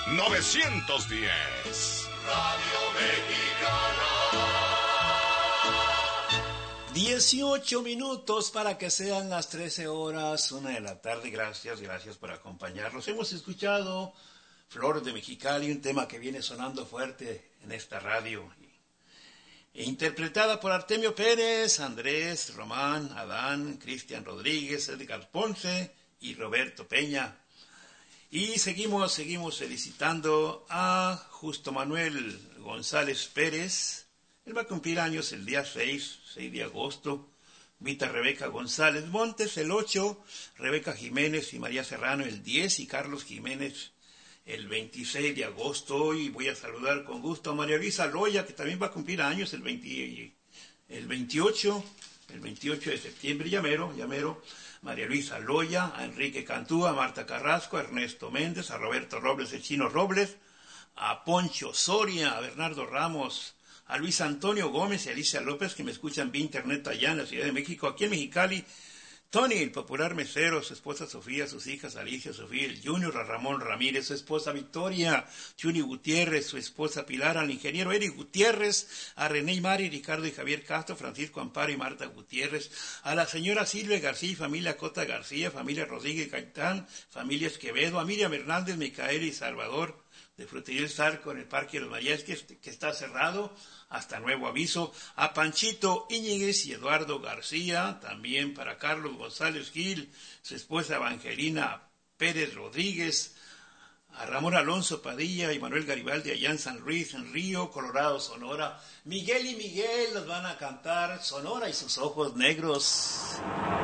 910. Radio Mexicana. 18 minutos para que sean las 13 horas, 1 de la tarde. Gracias por acompañarnos. Hemos escuchado Flor de Mexicali, un tema que viene sonando fuerte en esta radio. Interpretada por Artemio Pérez, Andrés, Román, Adán, Cristian Rodríguez, Edgar Ponce y Roberto Peña. Y seguimos felicitando a Justo Manuel González Pérez. Él va a cumplir años el día 6 de agosto. Vita Rebeca González Montes el 8, Rebeca Jiménez y María Serrano el 10 y Carlos Jiménez el 26 de agosto. Y voy a saludar con gusto a María Luisa Loya, que también va a cumplir años el 28 de septiembre, llamero. María Luisa Loya, a Enrique Cantú, a Marta Carrasco, a Ernesto Méndez, a Roberto Robles, el Chino Robles, a Poncho Soria, a Bernardo Ramos, a Luis Antonio Gómez y a Alicia López, que me escuchan vía internet allá en la Ciudad de México, aquí en Mexicali. Tony, el popular mesero, su esposa Sofía, sus hijas Alicia, Sofía, el Junior, a Ramón Ramírez, su esposa Victoria, Chuni Gutiérrez, su esposa Pilar, al ingeniero Eric Gutiérrez, a René y Mari, Ricardo y Javier Castro, Francisco Amparo y Marta Gutiérrez, a la señora Silvia García y familia Cota García, familia Rodríguez Gaitán, familia Esquevedo, a Miriam Hernández, Micaela y Salvador, de Frutería El Zarco en el Parque de los Mayas, que está cerrado hasta nuevo aviso, a Panchito Íñiguez y Eduardo García, también para Carlos González Gil, su esposa Evangelina Pérez Rodríguez, a Ramón Alonso Padilla y Manuel Garibaldi allá en San Luis, en Río Colorado, Sonora. Miguel y Miguel nos van a cantar Sonora y sus ojos negros.